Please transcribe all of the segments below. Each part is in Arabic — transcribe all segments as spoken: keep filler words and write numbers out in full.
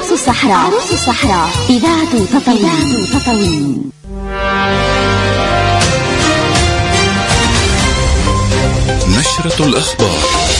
عروس الصحراء. عروس الصحراء إذاعة تطاوين. تطاوين. نشرة الأخبار.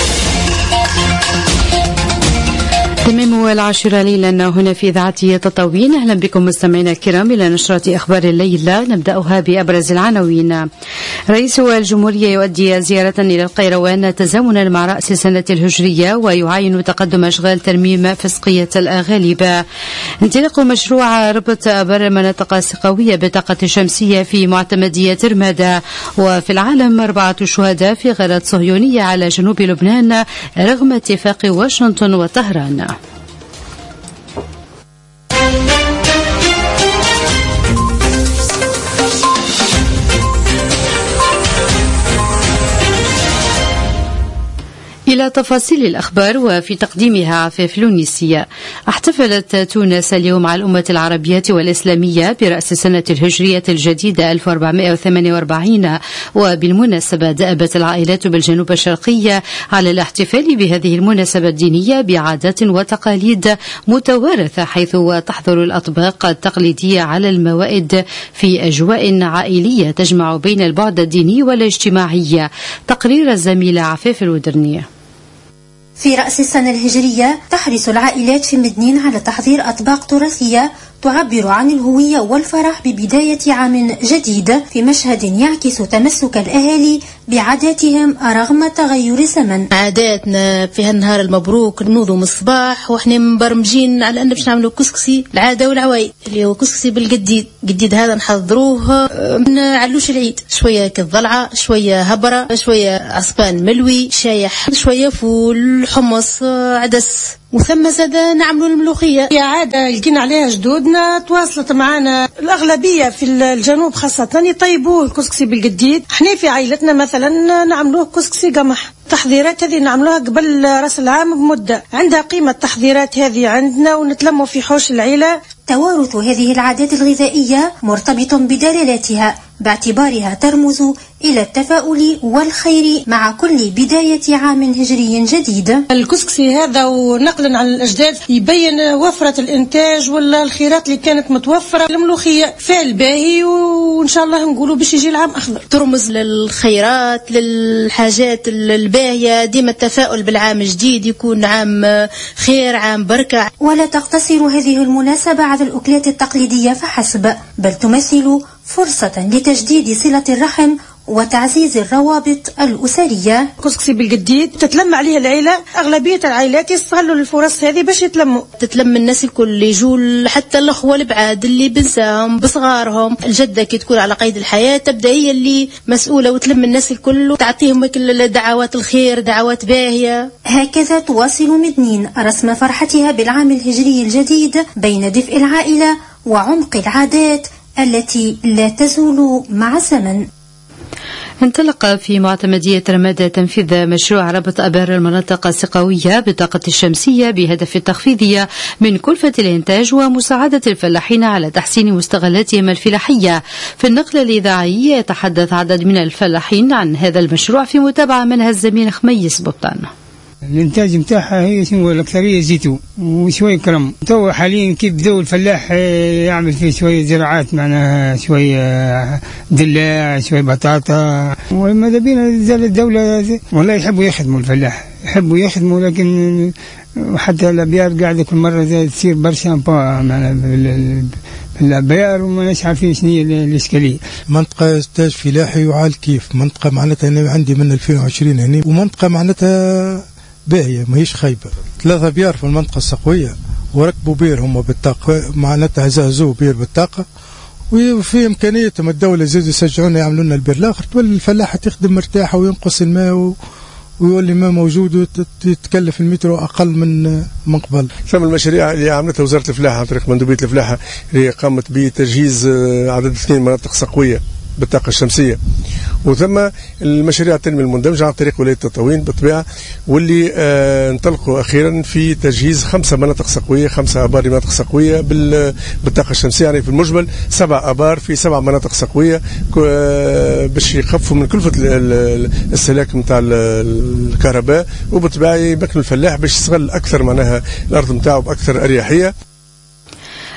تمام العاشرة ليلا هنا في إذاعة تطاوين. أهلا بكم مستمعينا الكرام إلى نشرة أخبار الليلة، نبدأها بأبرز العناوين. رئيس الجمهورية يؤدي زيارة إلى القيروان تزامنا مع رأس السنة الهجرية ويعاين تقدم أشغال ترميم فسقية الأغالبة. انطلاق مشروع ربط أبار المناطق السقوية بطاقة شمسية في معتمدية رمادة. وفي العالم أربعة شهداء في غارات صهيونية على جنوب لبنان رغم اتفاق واشنطن وطهران. إلى تفاصيل الأخبار وفي تقديمها عفاف لونيسية. احتفلت تونس اليوم على الأمة العربية والإسلامية برأس السنة الهجرية الجديدة ألف وأربعمائة وثمانية وأربعين، وبالمناسبة دأبت العائلات بالجنوب الشرقية على الاحتفال بهذه المناسبة الدينية بعادات وتقاليد متوارثة، حيث تحضر الأطباق التقليدية على الموائد في أجواء عائلية تجمع بين البعد الديني والاجتماعي. تقرير الزميلة عفاف الودرنية. في رأس السنة الهجرية تحرص العائلات في مدنين على تحضير أطباق تراثية تعبر عن الهوية والفرح ببداية عام جديد، في مشهد يعكس تمسك الأهالي بعاداتهم رغم تغير الزمن. عاداتنا في هالنهار المبروك نوضوا من الصباح وإحنا مبرمجين على أن باش نعملوا كسكسي العادة والعوايد، اللي هو كسكسي بالجديد. جديد هذا نحضروه من علوش العيد، شوية كالضلعة، شوية هبرة، شوية عصبان ملوي، شايح، شوية فول، حمص، عدس، وثم زاد نعملوا الملوخية. هي عادة لقينا عليها جدودنا تواصلت معنا. الأغلبية في الجنوب خاصة يطيبوه الكسكسي بالجديد. احنا في عائلتنا مثلا نعملوه كسكسي قمح. التحضيرات هذه نعملوها قبل رأس العام بمدة، عندها قيمة التحضيرات هذه عندنا ونتلموا في حوش العيلة. توارث هذه العادات الغذائية مرتبط بدلالاتها باعتبارها ترمز إلى التفاؤل والخير مع كل بداية عام هجري جديد. الكسكسي هذا ونقلا عن الأجداد يبين وفرة الإنتاج ولا الخيرات اللي كانت متوفرة. الملوخية فعل باهي وإن شاء الله نقولوا باش يجي العام أخضر، ترمز للخيرات للحاجات الباهية، ديما التفاؤل بالعام الجديد يكون عام خير، عام بركة. ولا تقتصر هذه المناسبة على الأكلات التقليدية فحسب، بل تمثل فرصة لتجديد صلة الرحم وتعزيز الروابط الأسرية. كسكسي بالجديد تتلم عليه العيلة، أغلبية العائلات يستغلوا الفرص هذه باش يتلموا. تتلم الناس الكل اللي يجوا، حتى الأخوة البعاد اللي بنساهم بصغارهم. الجدة كي تكون على قيد الحياة تبدأ هي اللي مسؤولة وتلم الناس الكل وتعطيهم كل دعوات الخير، دعوات باهية. هكذا تواصل مدنين رسم فرحتها بالعام الهجري الجديد بين دفء العائلة وعمق العادات التي لا تزول مع الزمن. انطلق في معتمدية رمادة تنفيذ مشروع ربط أبار المناطق السقوية بالطاقة الشمسية بهدف التخفيض من كلفة الإنتاج ومساعدة الفلاحين على تحسين مستغلاتهم الفلاحية. في النقل الإذاعي يتحدث عدد من الفلاحين عن هذا المشروع في متابعة منها الزميل خميس بطان. الانتاج متاعها هي شنو الاكثريه زيتون وشويه كرم. تو حاليا كيف بدأ الفلاح يعمل فيه شويه زراعات، معناها شويه دلاع، شويه بطاطا. وماذا بينا زال الدوله والله يحبوا يخدموا الفلاح، يحبوا يخدموا، لكن حتى الابيار قاعده كل مره تصير برشا معناها في الابيار وماناش عارفين شنو هي الاشكاليه. منطقه انتاج فلاحي وعال كيف منطقه معناتها انا عندي من ألفين وعشرين هنا، ومنطقه معناتها باهية ماهيش خايبة. ثلاثة بيار في المنطقة السقوية وركبوا بير هم بالطاقة، معناتها زهزوا بير بالطاقة، وفي إمكانيتهم الدولة زيدوا يسجعونا يعملوا لنا البير الآخر، تولي الفلاحة تخدم مرتاحة وينقص الماء ويولي ما موجود وتتكلف المترو أقل من من قبل. ثم المشاريع اللي عملتها وزارة الفلاحة عن طريق مندوبية الفلاحة اللي قامت بتجهيز عدد اثنين مناطق سقوية بالطاقة الشمسية، وثم المشاريع التنمية المندمجة عن طريق ولاية تطاوين بالطبيعة، واللي آه انطلقوا أخيرا في تجهيز خمسة مناطق سقوية، خمسة آبار مناطق سقوية بالطاقة الشمسية، يعني في المجمل سبع آبار في سبع مناطق سقوية آه باش يخفوا من كلفة الاستهلاك نتاع الكهرباء، وبالطبيعة يمكن الفلاح باش يستغل أكثر معناها الأرض نتاعو بأكثر أريحية.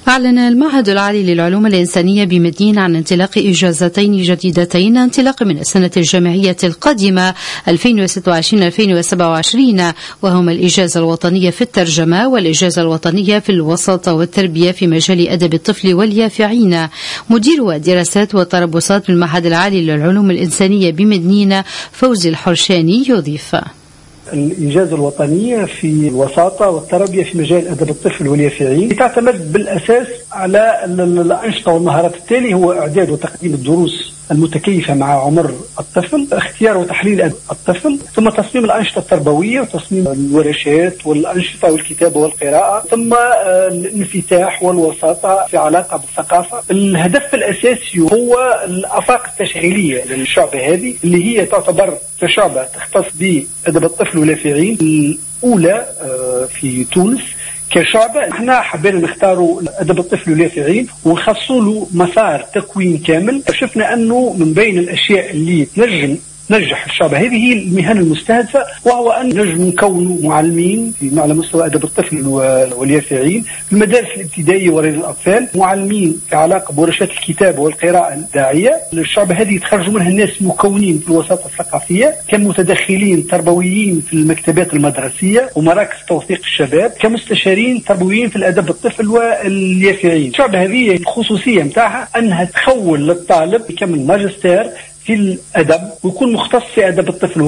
أعلن المعهد العالي للعلوم الإنسانية بمدين عن انطلاق إجازتين جديدتين انطلاقا من السنة الجامعية القادمة ألفين وستة وعشرين ألفين وسبعة وعشرين، وهما الإجازة الوطنية في الترجمة والإجازة الوطنية في الوساطة والتربية في مجال أدب الطفل واليافعين. مدير الدراسات والتربصات بالمعهد العالي للعلوم الإنسانية بمدنين فوزي الحرشاني يضيف: الإجازة الوطنية في الوساطة والتربية في مجال أدب الطفل واليافعين تعتمد بالأساس على الأنشطة والمهارات التالي: هو إعداد وتقديم الدروس المتكيفة مع عمر الطفل، اختيار وتحليل الطفل، ثم تصميم الأنشطة التربوية وتصميم الورشات والأنشطة والكتابة والقراءة، ثم الانفتاح والوساطة في علاقة بالثقافة. الهدف الأساسي هو الآفاق التشغيلية للشعبة هذه اللي هي تعتبر كشعبة تختص بأدب الطفل واليافعين الأولى في تونس كشعبة. احنا حبينا نختاروا أدب الطفل واليافعين ونخصوا له مسار تكوين كامل. شفنا أنه من بين الأشياء اللي نجم نجح الشعب هذه هي المهن المستهدفة، وهو أن نجم نكونوا معلمين على مستوى أدب الطفل واليافعين في المدارس الابتدائية ورياض الأطفال، معلمين في علاقة بورشات الكتابة والقراءة الداعية. الشعب هذه يتخرجوا منها الناس مكونين في الوساطة الثقافية، كمتدخلين تربويين في المكتبات المدرسية ومراكز توثيق الشباب، كمستشارين تربويين في الأدب الطفل واليافعين. الشعب هذه الخصوصية متاعها أنها تخول للطالب يكمل ماجستير في الأدب ويكون مختص في أدب الطفل.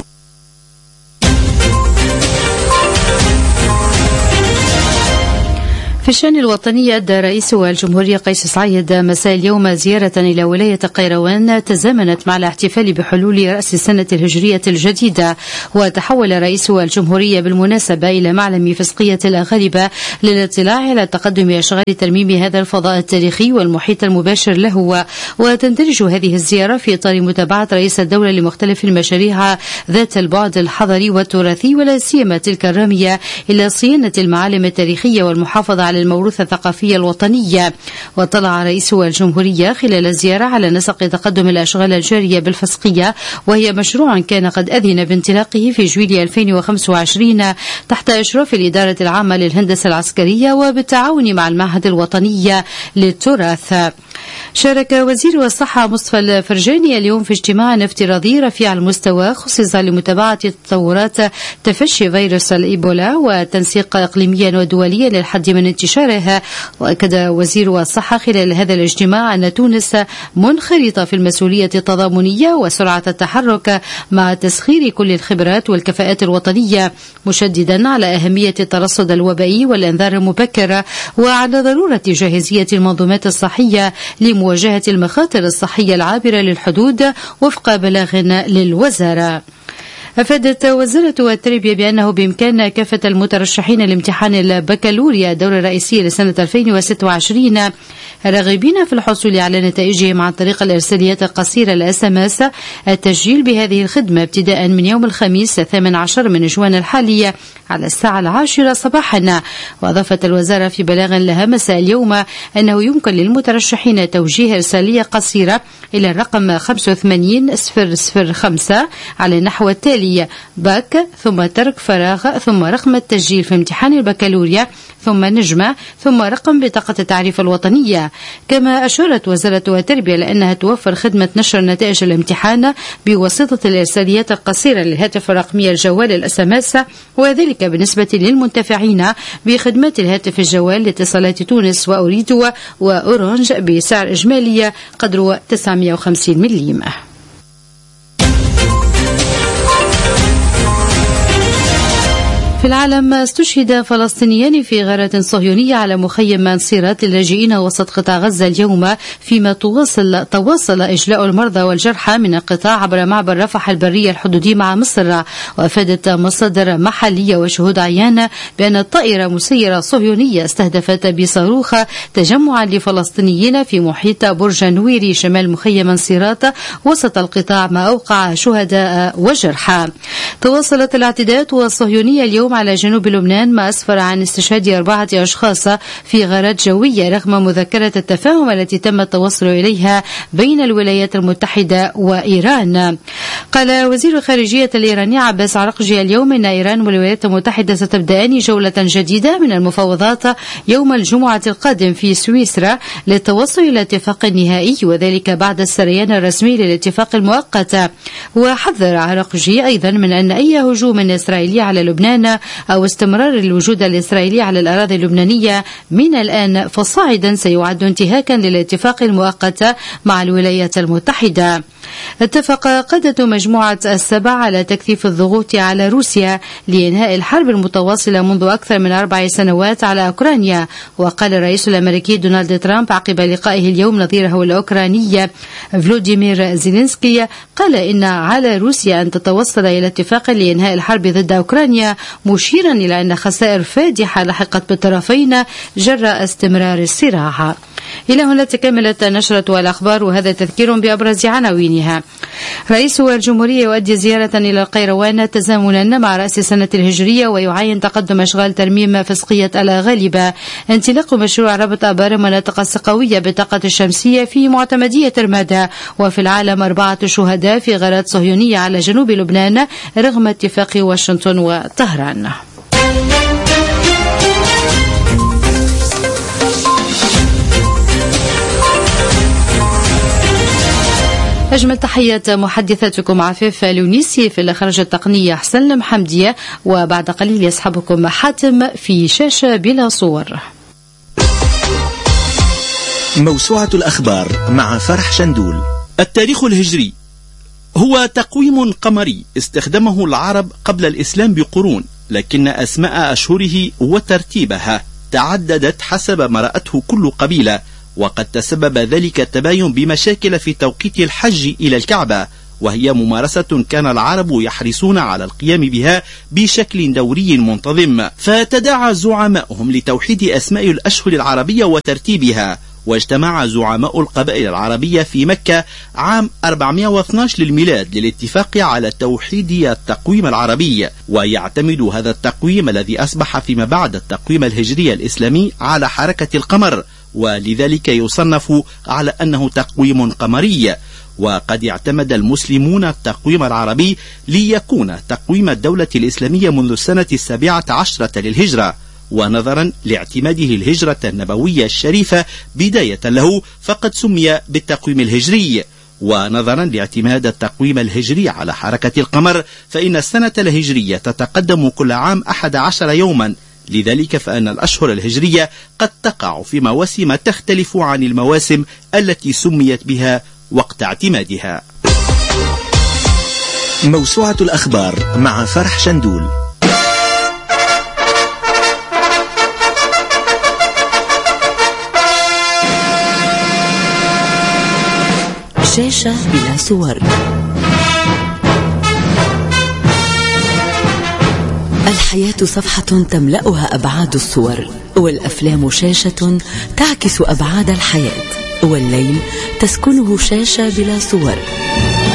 في الشأن الوطني أدى رئيس الجمهورية قيس سعيد مساء اليوم زيارة إلى ولاية قيروان تزامنت مع الاحتفال بحلول رأس السنة الهجرية الجديدة. وتحول رئيس الجمهورية بالمناسبة إلى معلم فسقية الأغاربة للاطلاع على تقدم أشغال ترميم هذا الفضاء التاريخي والمحيط المباشر له. وتندرج هذه الزيارة في إطار متابعة رئيس الدولة لمختلف المشاريع ذات البعد الحضري والتراثي ولا سيما تلك الرامية إلى صيانة المعالم التاريخية والمحافظة على الموروث الثقافي الوطني. وطلع رئيس الجمهورية خلال الزيارة على نسق تقدم الأشغال الجارية بالفسقية، وهي مشروع كان قد أذن بانطلاقه في جويلية ألفين وخمسة وعشرين تحت إشراف الإدارة العامة للهندسة العسكرية وبالتعاون مع المعهد الوطني للتراث. شارك وزير الصحة مصطفى الفرجاني اليوم في اجتماع افتراضي رفيع المستوى خصص لمتابعة تطورات تفشي فيروس الإيبولا وتنسيق إقليميا ودوليا للحد من انتشارها. وأكد وزير الصحة خلال هذا الاجتماع أن تونس منخرطة في المسؤولية التضامنية وسرعة التحرك مع تسخير كل الخبرات والكفاءات الوطنية، مشددا على أهمية الترصد الوبائي والإنذار المبكر وعلى ضرورة جاهزية المنظومات الصحية لمواجهة المخاطر الصحية العابرة للحدود وفق بلاغ للوزارة. أفادت وزارة التربية بأنه بإمكان كافة المترشحين لامتحان البكالوريا الدورة الرئيسية لسنة ألفين وستة وعشرين راغبين في الحصول على نتائجهم عن طريق الإرساليات القصيرة الإس إم إس التسجيل بهذه الخدمة ابتداء من يوم الخميس الثامن عشر من جوان الحالية على الساعة العاشرة صباحا. وأضافت الوزارة في بلاغ لها مساء اليوم أنه يمكن للمترشحين توجيه إرسالية قصيرة إلى الرقم خمسة وثمانين صفر صفر خمسة على النحو التالي: باك ثم ترك فراغ ثم رقم التسجيل في امتحان البكالوريا ثم نجمة ثم رقم بطاقة التعريف الوطنية. كما أشارت وزارة التربية لأنها توفر خدمة نشر نتائج الامتحان بواسطة الإرساليات القصيرة للهاتف الرقمي الجوال الإس إم إس، وذلك بالنسبة للمنتفعين بخدمات الهاتف الجوال لاتصالات تونس وأوريدو وأورانج بسعر إجمالي قدره تسعمائة وخمسين مليم. في العالم استشهد فلسطينيان في غارة صهيونية على مخيم منصيرات للاجئين وسط قطاع غزة اليوم، فيما تواصل تواصل إجلاء المرضى والجرحى من القطاع عبر معبر رفح البري الحدودي مع مصر. وأفادت مصادر محلية وشهود عيان بأن الطائرة مسيرة صهيونية استهدفت بصاروخ تجمعا لفلسطينيين في محيط برج نويري شمال مخيم منصيرات وسط القطاع، ما أوقع شهداء وجرحى. تواصلت الاعتداءات الصهيونية اليوم على جنوب لبنان، ما أسفر عن استشهاد أربعة أشخاص في غارات جوية رغم مذكرة التفاهم التي تم التوصل إليها بين الولايات المتحدة وإيران. قال وزير الخارجية الإيراني عباس عرقجي اليوم إن إيران والولايات المتحدة ستبدأان جولة جديدة من المفاوضات يوم الجمعة القادم في سويسرا للتوصل إلى اتفاق نهائي، وذلك بعد السريان الرسمي للاتفاق المؤقت. وحذر عرقجي أيضا من أن أي هجوم إسرائيلي على لبنان أو استمرار الوجود الإسرائيلي على الأراضي اللبنانية من الآن فصاعدا سيعد انتهاكا للاتفاق المؤقت مع الولايات المتحدة. اتفق قادة مجموعة السبع على تكثيف الضغوط على روسيا لإنهاء الحرب المتواصلة منذ أكثر من أربع سنوات على أوكرانيا. وقال الرئيس الأمريكي دونالد ترامب عقب لقائه اليوم نظيره الأوكراني فلوديمير زيلينسكي، قال إن على روسيا أن تتوصل إلى اتفاق لإنهاء الحرب ضد أوكرانيا، مشيرا إلى أن خسائر فادحة لحقت بالطرفين جراء استمرار الصراع. إلى هنا تكملت نشرة الأخبار، وهذا تذكير بأبرز عناوينها. رئيس الجمهورية يؤدي زيارة إلى القيروان تزامنا مع رأس السنة الهجرية ويعاين تقدم أشغال ترميم فسقية الغالبة. انطلاق مشروع ربط آبار المناطق الصقوية بالطاقة الشمسية في معتمدية رمادة. وفي العالم أربعة شهداء في غارات صهيونية على جنوب لبنان رغم اتفاق واشنطن وطهران. أجمل تحيات محدثتكم عفيف لونيسي، في الإخراج التقنية حسن المحمدية، وبعد قليل يصحبكم حاتم في شاشة بلا صور. موسوعة الأخبار مع فرح شندول. التاريخ الهجري هو تقويم قمري استخدمه العرب قبل الإسلام بقرون، لكن أسماء أشهره وترتيبها تعددت حسب ما رأته كل قبيلة، وقد تسبب ذلك التباين بمشاكل في توقيت الحج إلى الكعبة، وهي ممارسة كان العرب يحرصون على القيام بها بشكل دوري منتظم، فتداعى زعماؤهم لتوحيد أسماء الأشهر العربية وترتيبها. واجتمع زعماء القبائل العربية في مكة عام أربعمائة واثني عشر للميلاد للاتفاق على توحيد التقويم العربي، ويعتمد هذا التقويم الذي أصبح فيما بعد التقويم الهجري الإسلامي على حركة القمر، ولذلك يصنف على أنه تقويم قمري. وقد اعتمد المسلمون التقويم العربي ليكون تقويم الدولة الإسلامية منذ السنة السابعة عشرة للهجرة، ونظرا لاعتماده الهجرة النبوية الشريفة بداية له فقد سمي بالتقويم الهجري. ونظرا لاعتماد التقويم الهجري على حركة القمر فإن السنة الهجرية تتقدم كل عام أحد عشر يوما، لذلك فإن الأشهر الهجرية قد تقع في مواسم تختلف عن المواسم التي سميت بها وقت اعتمادها. موسوعة الأخبار مع فرح شندول. شاشة بلا صور. الحياة صفحة تملأها أبعاد الصور، والأفلام شاشة تعكس أبعاد الحياة، والليل تسكنه شاشة بلا صور.